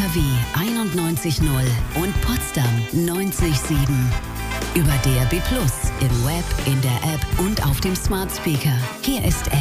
NRW 91.0 und Potsdam 90.7. Über DAB+, im Web, in der App und auf dem Smart Speaker. Hier ist